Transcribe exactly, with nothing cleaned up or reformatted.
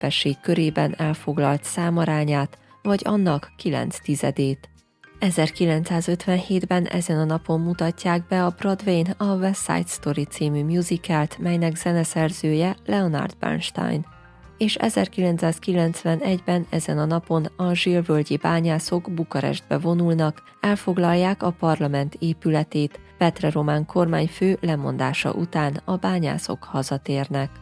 népesség körében elfoglalt számarányát, vagy annak kilenc tizedét. ezerkilencszázötvenhétben ezen a napon mutatják be a Broadwayn a West Side Story című musicalt, melynek zeneszerzője Leonard Bernstein. És ezerkilencszázkilencvenegyben ezen a napon a zsilvölgyi bányászok Bukarestbe vonulnak, elfoglalják a parlament épületét, Petre Román kormányfő lemondása után a bányászok hazatérnek.